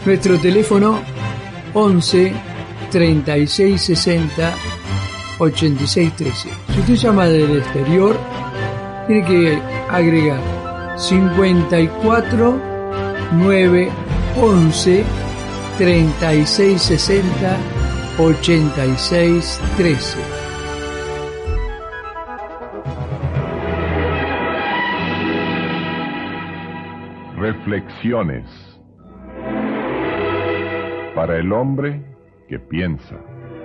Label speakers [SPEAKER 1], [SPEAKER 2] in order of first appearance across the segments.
[SPEAKER 1] Nuestro teléfono 11 36 60 86 13. Si usted llama del exterior, tiene que agregar 54 9 11 36 60 86 13.
[SPEAKER 2] Reflexiones para el hombre que piensa.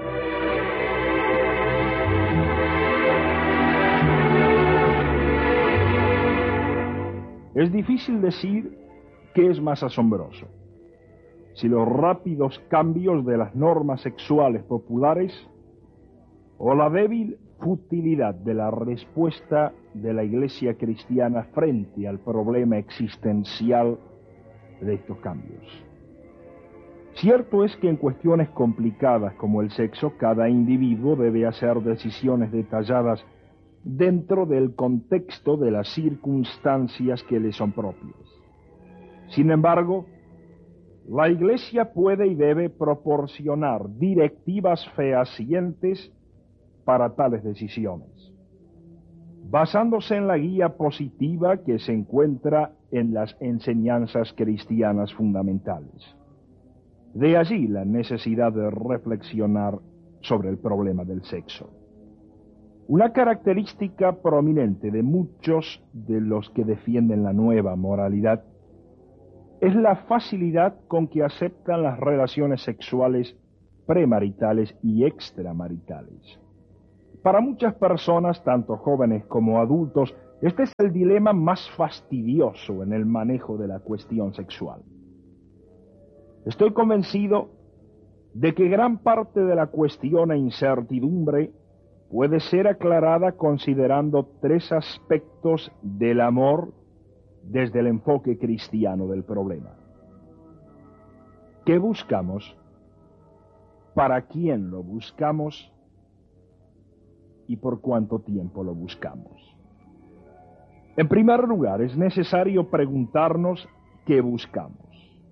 [SPEAKER 3] Es difícil decir qué es más asombroso, si los rápidos cambios de las normas sexuales populares o la débil futilidad de la respuesta de la Iglesia cristiana frente al problema existencial de estos cambios. Cierto es que en cuestiones complicadas como el sexo, cada individuo debe hacer decisiones detalladas dentro del contexto de las circunstancias que le son propias. Sin embargo, la Iglesia puede y debe proporcionar directivas fehacientes para tales decisiones, basándose en la guía positiva que se encuentra en las enseñanzas cristianas fundamentales. De allí la necesidad de reflexionar sobre el problema del sexo. Una característica prominente de muchos de los que defienden la nueva moralidad es la facilidad con que aceptan las relaciones sexuales premaritales y extramaritales. Para muchas personas, tanto jóvenes como adultos, este es el dilema más fastidioso en el manejo de la cuestión sexual. Estoy convencido de que gran parte de la cuestión e incertidumbre puede ser aclarada considerando tres aspectos del amor desde el enfoque cristiano del problema. ¿Qué buscamos? ¿Para quién lo buscamos? ¿Y por cuánto tiempo lo buscamos? En primer lugar, es necesario preguntarnos qué buscamos.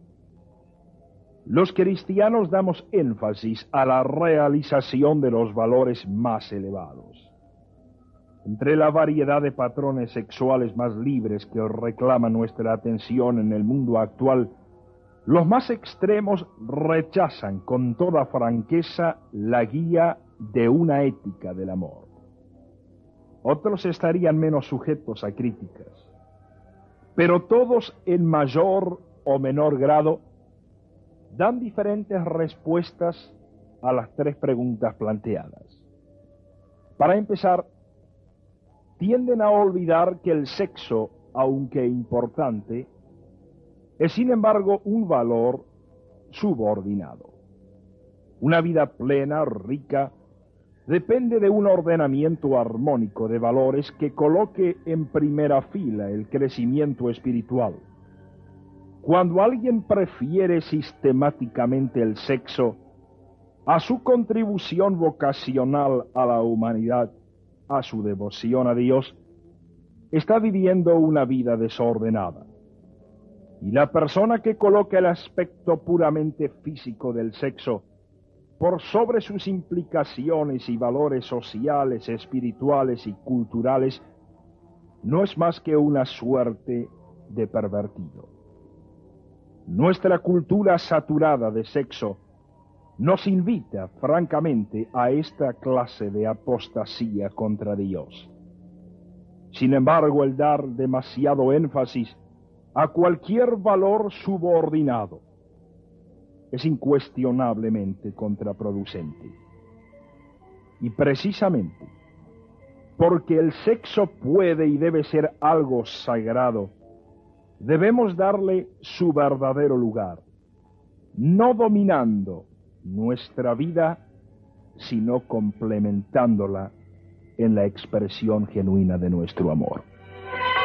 [SPEAKER 3] Los cristianos damos énfasis a la realización de los valores más elevados. Entre la variedad de patrones sexuales más libres que reclaman nuestra atención en el mundo actual, los más extremos rechazan con toda franqueza la guía de una ética del amor. Otros estarían menos sujetos a críticas, pero todos en mayor o menor grado dan diferentes respuestas a las tres preguntas planteadas. Para empezar, tienden a olvidar que el sexo, aunque importante, es sin embargo un valor subordinado. Una vida plena, rica, depende de un ordenamiento armónico de valores que coloque en primera fila el crecimiento espiritual. Cuando alguien prefiere sistemáticamente el sexo a su contribución vocacional a la humanidad, a su devoción a Dios, está viviendo una vida desordenada. Y la persona que coloca el aspecto puramente físico del sexo por sobre sus implicaciones y valores sociales, espirituales y culturales, no es más que una suerte de pervertido. Nuestra cultura saturada de sexo nos invita, francamente, a esta clase de apostasía contra Dios. Sin embargo, el dar demasiado énfasis a cualquier valor subordinado es incuestionablemente contraproducente. Y precisamente porque el sexo puede y debe ser algo sagrado, debemos darle su verdadero lugar, no dominando nuestra vida, sino complementándola en la expresión genuina de nuestro amor.